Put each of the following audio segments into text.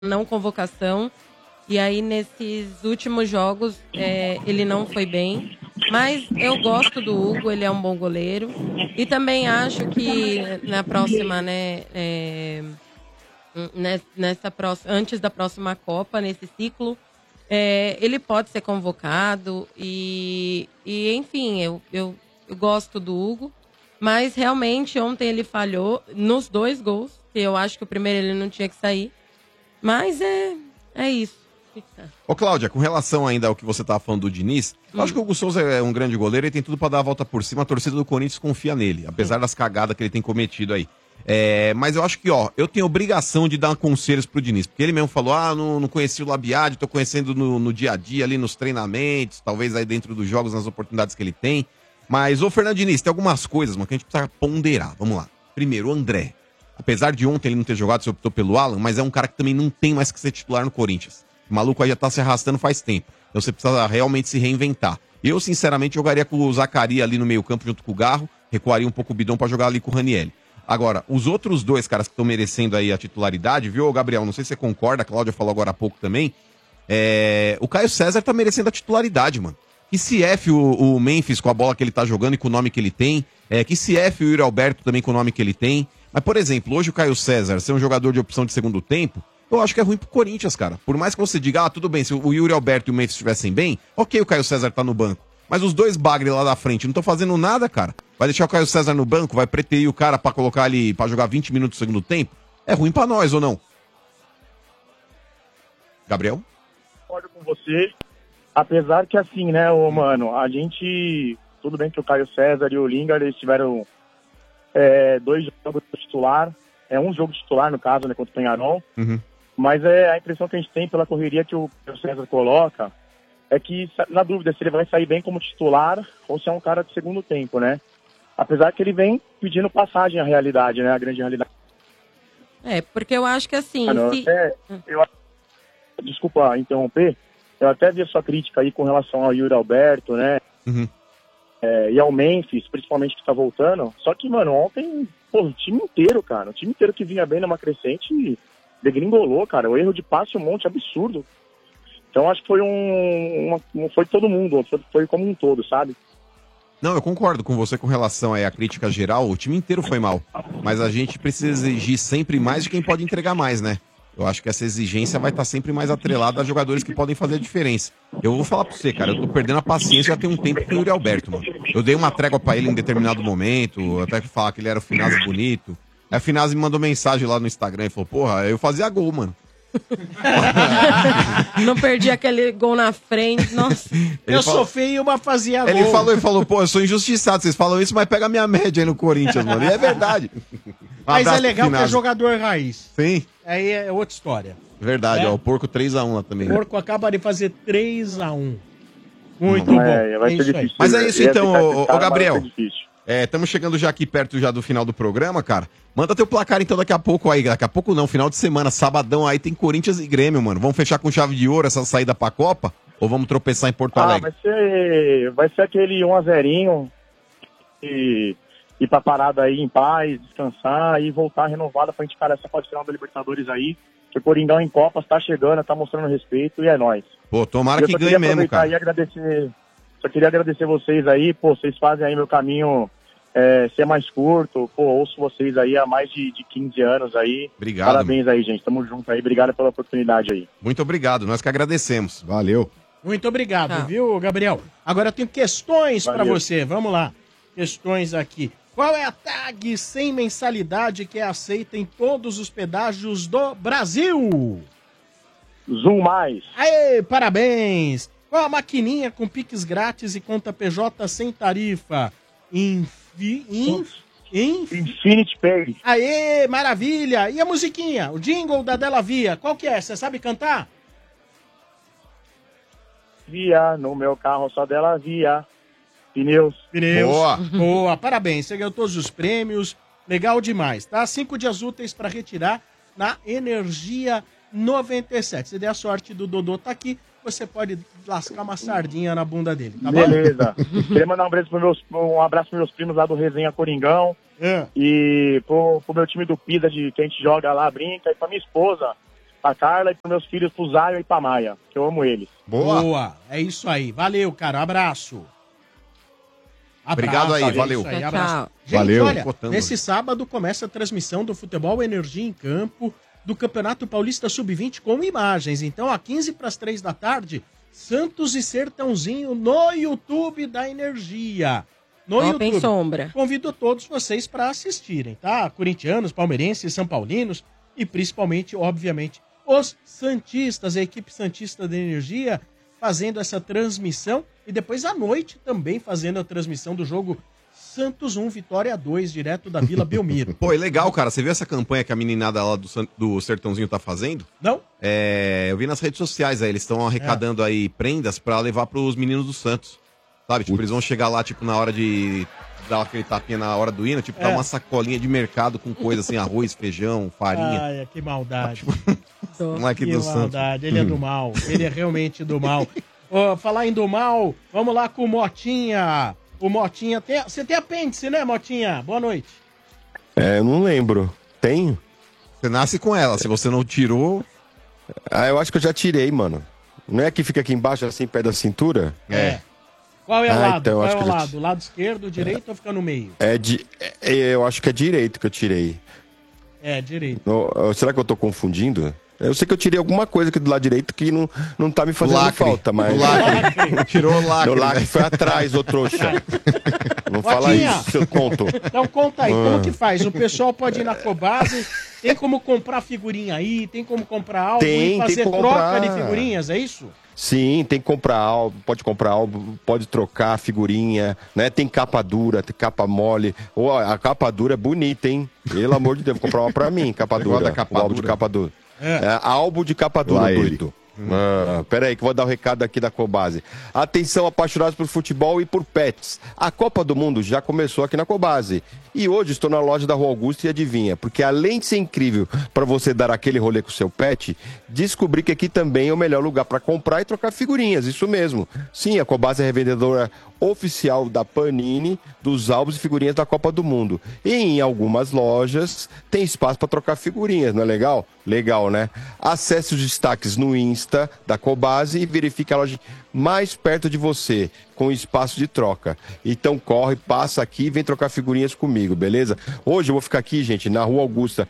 não convocação. E aí, nesses últimos jogos, ele não foi bem. Mas eu gosto do Hugo, ele é um bom goleiro. E também acho que na próxima, né? Antes da próxima Copa, nesse ciclo, ele pode ser convocado. E enfim, eu gosto do Hugo. Mas realmente, ontem ele falhou nos 2 gols. Que eu acho que o primeiro ele não tinha que sair. Mas é isso. Ô, Cláudia, com relação ainda ao que você tava falando do Diniz, eu acho que o Hugo Souza é um grande goleiro e tem tudo pra dar a volta por cima. A torcida do Corinthians confia nele, apesar das cagadas que ele tem cometido aí. Mas eu acho que, eu tenho obrigação de dar conselhos pro Diniz, porque ele mesmo falou, não conheci o Labiade, tô conhecendo no dia a dia, ali nos treinamentos, talvez aí dentro dos jogos, nas oportunidades que ele tem. Mas, ô Fernando Diniz, tem algumas coisas, mano, que a gente precisa ponderar. Vamos lá. Primeiro, o André. Apesar de ontem ele não ter jogado, você optou pelo Alan, mas é um cara que também não tem mais que ser titular no Corinthians. O maluco aí já tá se arrastando faz tempo. Então você precisa realmente se reinventar. Eu, sinceramente, jogaria com o Zaccaria ali no meio campo junto com o Garro, recuaria um pouco o Bidon pra jogar ali com o Ranieri. Agora, os outros 2 caras que estão merecendo aí a titularidade, viu, Gabriel? Não sei se você concorda, a Cláudia falou agora há pouco também. O Caio César tá merecendo a titularidade, mano. Que se F o Memphis com a bola que ele tá jogando e com o nome que ele tem. Que se F o Yuri Alberto também com o nome que ele tem. Mas, por exemplo, hoje o Caio César ser um jogador de opção de segundo tempo, eu acho que é ruim pro Corinthians, cara. Por mais que você diga, tudo bem, se o Yuri Alberto e o Memphis estivessem bem, ok, o Caio César tá no banco. Mas os 2 bagre lá da frente não estão fazendo nada, cara. Vai deixar o Caio César no banco, vai preterir o cara pra colocar ali, pra jogar 20 minutos no segundo tempo? É ruim pra nós, ou não? Gabriel? Concordo com você. Apesar que assim, né, mano, a gente... Tudo bem que o Caio César e o Lingard, eles tiveram 2 jogos titular. Um jogo titular, no caso, né, contra o Penharol. Mas a impressão que a gente tem pela correria que o César coloca é que, na dúvida, se ele vai sair bem como titular ou se é um cara de segundo tempo, né? Apesar que ele vem pedindo passagem à realidade, né? A grande realidade. Porque eu acho que assim... Desculpa interromper, eu até vi a sua crítica aí com relação ao Yuri Alberto, né? E ao Memphis, principalmente, que tá voltando. Só que, mano, ontem, o time inteiro, cara, o time inteiro que vinha bem numa crescente degringolou, cara. O erro de passe um monte absurdo. Então acho que foi não foi todo mundo, foi como um todo, sabe? Não, eu concordo com você com relação à crítica geral. O time inteiro foi mal. Mas a gente precisa exigir sempre mais de quem pode entregar mais, né? Eu acho que essa exigência vai estar sempre mais atrelada a jogadores que podem fazer a diferença. Eu vou falar pra você, cara, eu tô perdendo a paciência já tem um tempo com o Yuri Alberto, mano. Eu dei uma trégua pra ele em determinado momento, até falar que ele era o Finazzi bonito. Aí o Finazzi me mandou mensagem lá no Instagram e falou, porra, eu fazia gol, mano. Não perdi aquele gol na frente, nossa. Eu sou feio, mas fazia gol. Ele falou, pô, eu sou injustiçado, vocês falam isso, mas pega a minha média aí no Corinthians, mano. E é verdade. Mas é legal que é jogador raiz. Sim. Aí é outra história. Verdade, o Porco 3x1 lá também. O Porco acaba de fazer 3x1. Muito bom. Vai ser difícil. Mas é isso então, ô Gabriel. Estamos chegando já aqui perto já do final do programa, cara. Manda teu placar então daqui a pouco aí. Daqui a pouco não, final de semana, sabadão aí tem Corinthians e Grêmio, mano. Vamos fechar com chave de ouro essa saída pra Copa? Ou vamos tropeçar em Porto Alegre? Vai ser aquele 1x0 e ir pra parada aí em paz, descansar e voltar renovada pra gente encarar essa fase final da Libertadores aí. Que o Coringão em Copas tá chegando, tá mostrando respeito e é nóis. Pô, tomara que ganhe mesmo, cara. Só queria agradecer vocês aí, pô, vocês fazem aí meu caminho ser mais curto, pô, ouço vocês aí há mais de 15 anos aí. Obrigado. Parabéns aí, gente, tamo junto aí, obrigado pela oportunidade aí. Muito obrigado, nós que agradecemos. Valeu. Muito obrigado, viu, Gabriel? Agora eu tenho questões pra você, vamos lá. Questões aqui. Qual é a tag sem mensalidade que é aceita em todos os pedágios do Brasil? Zoom Mais. Aê, parabéns! Qual a maquininha com Pix grátis e conta PJ sem tarifa? Infinity Pay. Aê, maravilha! E a musiquinha? O jingle da Della Via, qual que é? Você sabe cantar? Via, no meu carro só dela via. Pneus. Boa, parabéns. Você ganhou todos os prêmios. Legal demais, tá? 5 dias úteis para retirar na Energia 97. Se der a sorte do Dodô tá aqui, você pode lascar uma sardinha na bunda dele, tá bom? Beleza. Queria mandar um abraço pros meus primos lá do Resenha Coringão. E pro meu time do Pisa, que a gente joga lá, brinca. E pra minha esposa, pra Carla e pros meus filhos, pro Zion e pra Maia, que eu amo eles. Boa. É isso aí. Valeu, cara. Abraço. Obrigado aí, é valeu. isso aí, Tchau, abraço. tchau. Gente, Valeu. olha, Botando. nesse sábado começa a transmissão do Futebol Energia em Campo do Campeonato Paulista Sub-20 com imagens. Então, às 15:03 da tarde, Santos e Sertãozinho no YouTube da Energia. No Top em YouTube. sombra. Convido todos vocês para assistirem, tá? Corintianos, palmeirenses, são paulinos e principalmente, obviamente, os santistas, a equipe santista da Energia fazendo essa transmissão e depois à noite também fazendo a transmissão do jogo Santos 1, Vitória 2, direto da Vila Belmiro. Pô, é legal, cara. Você viu essa campanha que a meninada lá do Sertãozinho tá fazendo? Não? Eu vi nas redes sociais aí, eles estão arrecadando aí prendas pra levar pros meninos do Santos. Sabe? Tipo, eles vão chegar lá, tipo, na hora de dar aquele tapinha na hora do hino, tipo, dar uma sacolinha de mercado com coisa assim, arroz, feijão, farinha. Ai, que maldade. Moleque Que do Santos. maldade. Ele é do mal. Ele é realmente do mal. Ô, falar em do mal, vamos lá com o Motinha. O Motinha tem... Você tem apêndice, né, Motinha? Boa noite. Eu não lembro. Tenho? Você nasce com ela, se você não tirou... Eu acho que eu já tirei, mano. Não é que fica aqui embaixo, assim, perto da cintura? Qual é o lado? Então, Qual acho é o que eu já lado? O lado esquerdo, direito ou fica no meio? Eu acho que é direito que eu tirei. Direito. Será que eu tô confundindo? Eu sei que eu tirei alguma coisa aqui do lado direito que não tá me fazendo falta, mas... Tirou o lacre. O lacre foi atrás, ô trouxa. Não fala Motinha. isso, seu tonto. Então conta aí, como que faz? O pessoal pode ir na Cobase, tem como comprar figurinha aí, tem como comprar álbum e fazer como troca comprar. de figurinhas, é isso? Sim, tem que comprar álbum, pode trocar figurinha, né? Tem capa dura, tem capa mole. A capa dura é bonita, hein? Pelo amor de Deus, vou comprar uma pra mim, capa dura. capa álbum de dura? capa dura. Álbum de capa dura, Lá ele. doido. Pera aí que eu vou dar o recado aqui da Cobase. Atenção, apaixonados por futebol e por pets. A Copa do Mundo já começou aqui na Cobase. E hoje estou na loja da Rua Augusta e adivinha, porque além de ser incrível para você dar aquele rolê com o seu pet, descobri que aqui também é o melhor lugar para comprar e trocar figurinhas, isso mesmo. Sim, a Cobase é revendedora oficial da Panini, dos álbuns e figurinhas da Copa do Mundo. E em algumas lojas tem espaço para trocar figurinhas, não é legal? Legal, né? Acesse os destaques no Insta da Cobase e verifique a loja mais perto de você, com espaço de troca. Então corre, passa aqui e vem trocar figurinhas comigo, beleza? Hoje eu vou ficar aqui, gente, na Rua Augusta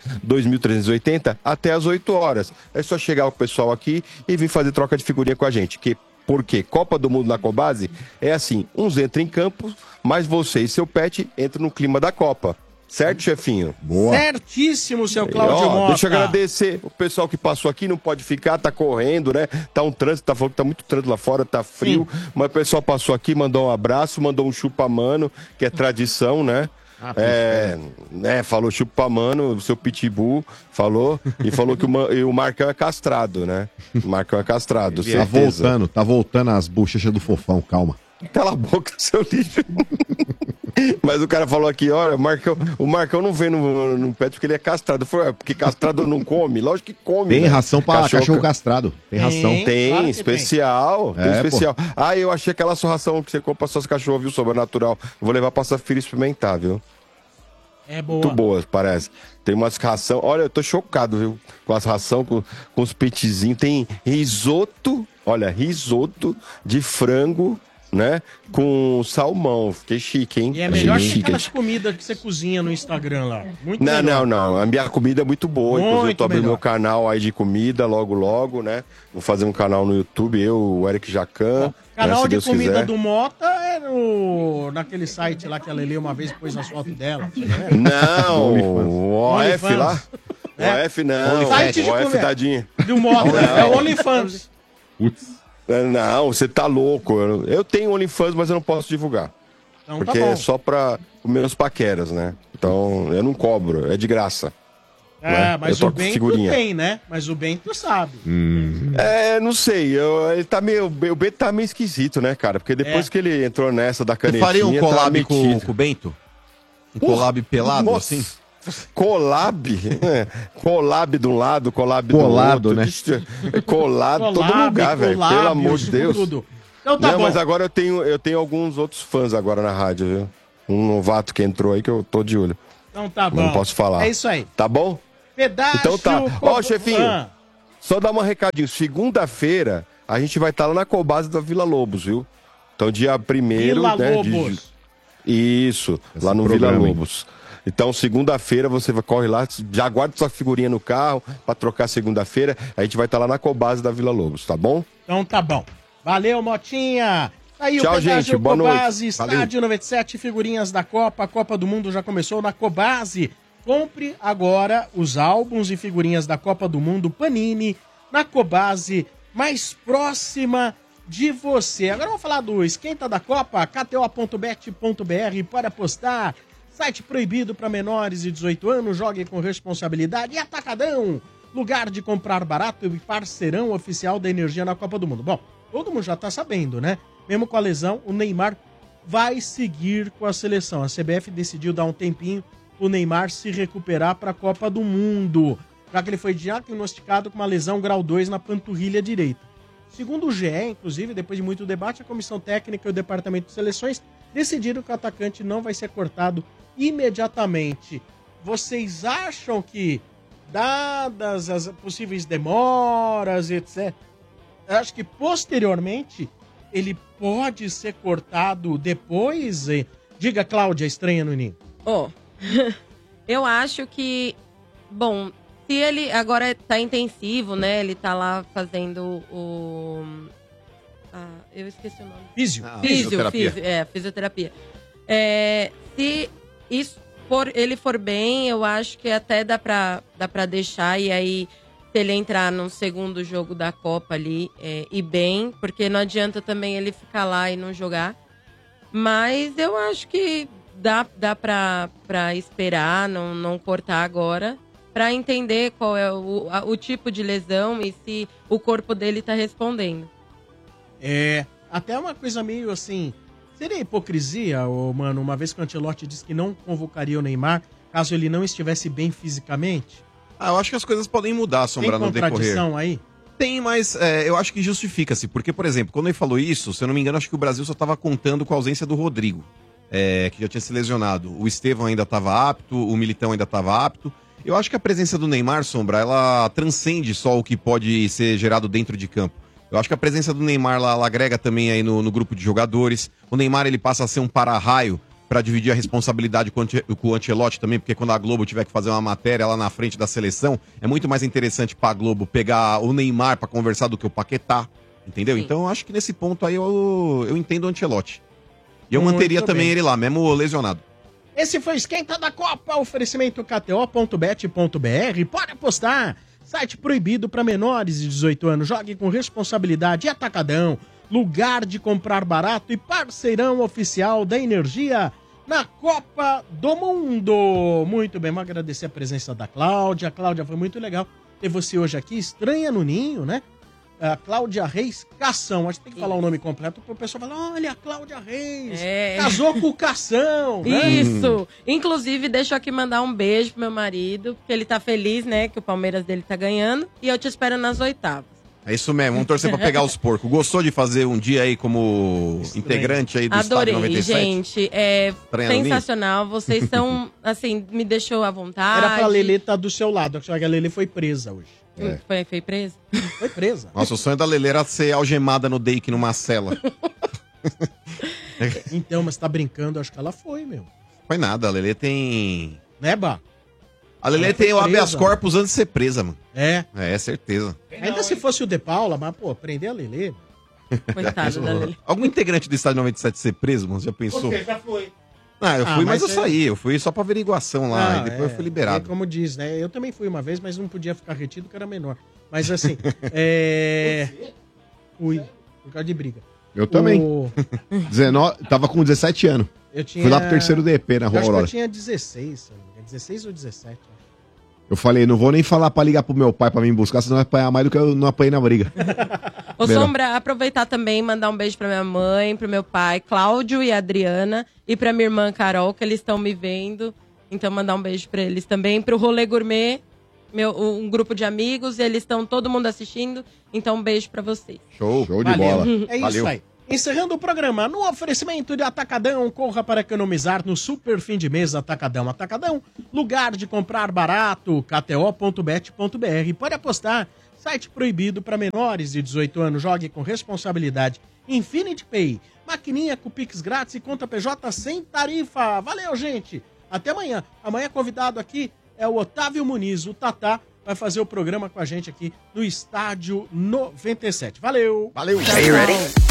2380 até às 8 horas. É só chegar o pessoal aqui e vir fazer troca de figurinha com a gente. Porque Copa do Mundo na Cobase é assim, uns entram em campo, mas você e seu pet entram no clima da Copa. Certo, chefinho? Boa. Certíssimo, seu Cláudio Mota. Deixa eu agradecer o pessoal que passou aqui, não pode ficar, tá correndo, né? Tá um trânsito, tá falando que tá muito trânsito lá fora, tá frio. Sim. Mas o pessoal passou aqui, mandou um abraço, mandou um chupa-mano, que é tradição, né? Falou chupa-mano, o seu pitbull falou, e falou que o Marcão é castrado, né? O Marcão é castrado, certeza. Tá voltando as bochechas do fofão, calma. Cala a boca, seu lixo. Mas o cara falou aqui, olha, o Marcão não vem no pet porque ele é castrado. Porque castrado não come? Lógico que come. Tem, né? Ração pra cachorro castrado. Tem ração. Tem, claro especial. Tem especial. Pô. Eu achei aquela sua ração que você compra só os cachorros, viu? Sobrenatural. Vou levar pra Safira experimentar, viu? É boa. Muito boas, parece. Tem umas ração. Olha, eu tô chocado, viu? Com as ração, com os petizinhos. Tem risoto, olha, risoto de frango, né? Com salmão. Fiquei chique, hein? E é melhor que chique. aquelas comidas que você cozinha no Instagram lá. Muito não, melhor. não. A minha comida é muito boa. Muito Inclusive, eu tô abrindo melhor. meu canal aí de comida logo, né? Vou fazer um canal no YouTube, eu, o Eric Jacan. Canal se de Deus comida quiser. do Mota é naquele site lá que a Lele uma vez pôs as fotos dela. Não, o OF OnlyFans. lá. É. OF não. Site de OF comer. tadinho. Do Mota. É o OnlyFans. Não, você tá louco. Eu tenho OnlyFans, mas eu não posso divulgar. Então Porque tá bom. é só pra meus paqueras, né? Então, eu não cobro, é de graça. né? Mas Eu o troco Bento figurinha. tem, né? Mas o Bento sabe. Não sei, ele tá meio, o Bento tá meio esquisito, né, cara? Porque depois que ele entrou nessa da Você canetinha... faria um collab tá com metido. o Bento? Um collab pelado, Nossa. assim? Collab? Collab de um lado, collab do Colado, outro. né? Colado em todo Collab, lugar, velho. Pelo collab, amor de isso Deus. tudo. Então tá Não, bom. mas agora eu tenho alguns outros fãs agora na rádio, viu? Um novato que entrou aí que eu tô de olho. Então tá Mas bom. não posso falar. É isso aí. Tá bom? Pedágio... Então tá. Ó, chefinho. Só dar um recadinho. Segunda-feira, a gente vai estar lá na Cobase da Vila Lobos, viu? Então, dia 1º, Vila né? Lobos. Isso, lá no programa, Vila hein? Lobos. Então, segunda-feira, você corre lá, já guarda sua figurinha no carro pra trocar segunda-feira. A gente vai estar lá na Cobase da Vila Lobos, tá bom? Então tá bom. Valeu, Motinha. Aí Tchau, o pedágio gente. Boa Cobase, noite. Estádio 97, figurinhas da Copa. A Copa do Mundo já começou na Cobase. Compre agora os álbuns e figurinhas da Copa do Mundo Panini na Cobase, mais próxima de você. Agora vamos falar do Esquenta da Copa, kto.bet.br para apostar. Site proibido para menores de 18 anos, jogue com responsabilidade. E Atacadão, lugar de comprar barato e parceirão oficial da energia na Copa do Mundo. Bom, todo mundo já tá sabendo, né? Mesmo com a lesão, o Neymar vai seguir com a seleção. A CBF decidiu dar um tempinho o Neymar se recuperar para a Copa do Mundo, já que ele foi diagnosticado com uma lesão grau 2 na panturrilha direita. Segundo o GE, inclusive, depois de muito debate, a comissão técnica e o departamento de seleções decidiram que o atacante não vai ser cortado imediatamente. Vocês acham que, dadas as possíveis demoras, etc., eu acho que posteriormente ele pode ser cortado depois? Diga, Cláudia, estranha no ninho. Eu acho que, bom, se ele agora tá intensivo, né? Ele tá lá fazendo o... eu esqueci o nome. Fisioterapia. Se isso ele for bem, eu acho que até dá pra deixar. E aí, se ele entrar no segundo jogo da Copa ali, e bem, porque não adianta também ele ficar lá e não jogar. Mas eu acho que dá pra esperar, não cortar agora, pra entender qual é o tipo de lesão e se o corpo dele tá respondendo. Até uma coisa meio assim, seria hipocrisia, mano, uma vez que o Ancelotti disse que não convocaria o Neymar, caso ele não estivesse bem fisicamente? Eu acho que as coisas podem mudar, Sombra, no decorrer. Tem contradição aí? Tem, mas eu acho que justifica-se. Porque, por exemplo, quando ele falou isso, se eu não me engano, acho que o Brasil só estava contando com a ausência do Rodrigo, que já tinha se lesionado. O Estevão ainda estava apto, o Militão ainda estava apto. Eu acho que a presença do Neymar, Sombra, ela transcende só o que pode ser gerado dentro de campo. Eu acho que a presença do Neymar, ela agrega também aí no grupo de jogadores. O Neymar, ele passa a ser um para-raio para dividir a responsabilidade com o Ancelotti também, porque quando a Globo tiver que fazer uma matéria lá na frente da seleção, é muito mais interessante pra Globo pegar o Neymar pra conversar do que o Paquetá, entendeu? Sim. Então eu acho que nesse ponto aí eu entendo o Ancelotti. E eu manteria também ele lá, mesmo lesionado. Esse foi o Esquenta da Copa, oferecimento kto.bet.br, pode apostar. Site proibido para menores de 18 anos, jogue com responsabilidade. Atacadão, lugar de comprar barato e parceirão oficial da energia na Copa do Mundo. Muito bem, vamos agradecer a presença da Cláudia. Cláudia, foi muito legal ter você hoje aqui, estranha no ninho, né? Cláudia Reis Cação. Acho que tem que falar o nome completo para o pessoal falar, olha, Cláudia Reis, casou com o Cação, né? Isso. Inclusive, deixa eu aqui mandar um beijo pro meu marido, porque ele tá feliz, né, que o Palmeiras dele tá ganhando, e eu te espero nas oitavas. É isso mesmo, vamos torcer pra pegar os porcos. Gostou de fazer um dia aí como integrante aí do Adorei, Estádio 97? Gente, é sensacional. Vocês são, assim, me deixou à vontade. Era pra Lelê estar do seu lado, só que a Lelê foi presa hoje. Foi presa? Foi presa. Nossa, o sonho da Lelê era ser algemada no Dake numa cela. Então, mas tá brincando, acho que ela foi, meu. Foi nada, a Lelê tem... Né, Bah? A Lelê tem o habeas corpus antes de ser presa, mano. É, certeza. Ainda se fosse o De Paula, mas, pô, prender a Lelê. Coitado da Lelê. Algum integrante do Estádio 97 ser preso, mano? Já pensou? Você já foi. Eu fui, mas eu saí. Eu fui só pra averiguação lá. E depois eu fui liberado. Como diz, né? Eu também fui uma vez, mas não podia ficar retido porque era menor. Mas assim, fui. Por causa de briga. Eu também. 19, tava com 17 anos. Fui lá pro terceiro DP na Rua Aurora. Eu tinha 16, 16 ou 17. Eu falei, não vou nem falar pra ligar pro meu pai pra me buscar, senão vai apanhar mais do que eu não apanhei na briga. Ô, Sombra, aproveitar também, mandar um beijo pra minha mãe, pro meu pai, Cláudio e Adriana, e pra minha irmã Carol, que eles estão me vendo. Então, mandar um beijo pra eles também. Pro Rolê Gourmet, um grupo de amigos, eles estão todo mundo assistindo. Então, um beijo pra vocês. Show de bola. É isso aí. Encerrando o programa, no oferecimento de Atacadão, corra para economizar no super fim de mês Atacadão. Atacadão, lugar de comprar barato, kto.bet.br. Pode apostar, Site proibido para menores de 18 anos. Jogue com responsabilidade. Infinity Pay. Maquininha com Pix grátis e conta PJ sem tarifa. Valeu, gente. Até amanhã. Amanhã convidado aqui é o Otávio Muniz, o Tatá. Vai fazer o programa com a gente aqui no Estádio 97. Valeu. Valeu. Tchau, tchau.